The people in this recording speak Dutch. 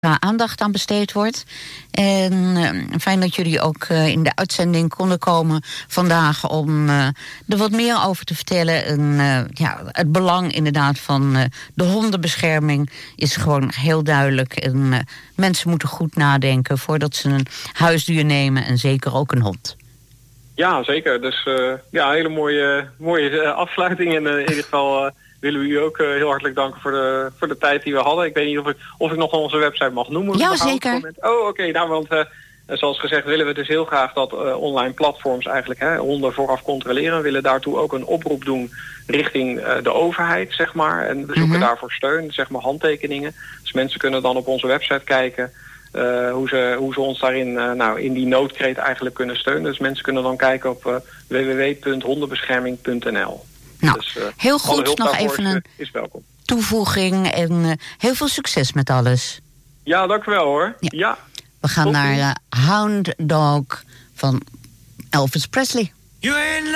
aandacht aan besteed wordt. En fijn dat jullie ook in de uitzending konden komen vandaag om er wat meer over te vertellen. En het belang inderdaad van de hondenbescherming is gewoon heel duidelijk. En mensen moeten goed nadenken voordat ze een huisdier nemen en zeker ook een hond. Ja, zeker. Dus een hele mooie afsluiting. En in ieder geval willen we u ook heel hartelijk danken voor de tijd die we hadden. Ik weet niet of ik nog onze website mag noemen. Ja, zeker. Oké. Nou, want zoals gezegd willen we dus heel graag dat online platforms eigenlijk honden vooraf controleren. We willen daartoe ook een oproep doen richting de overheid, zeg maar. En we zoeken daarvoor steun, zeg maar handtekeningen. Dus mensen kunnen dan op onze website kijken hoe ze ons daarin in die noodkreet eigenlijk kunnen steunen. Dus mensen kunnen dan kijken op www.hondenbescherming.nl. Nou, dus, heel goed, nog even een toevoeging en heel veel succes met alles. Ja, dank u wel hoor. Ja. We gaan naar Hound Dog van Elvis Presley.